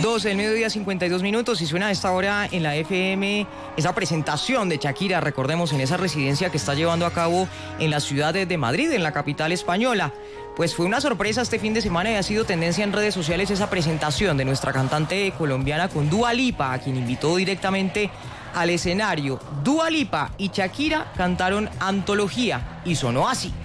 12 del mediodía, 52 minutos, y suena a esta hora en la FM esa presentación de Shakira, recordemos, en esa residencia que está llevando a cabo en la ciudad de Madrid, en la capital española. Pues fue una sorpresa este fin de semana y ha sido tendencia en redes sociales esa presentación de nuestra cantante colombiana con Dua Lipa, a quien invitó directamente al escenario. Dua Lipa y Shakira cantaron Antología y sonó así.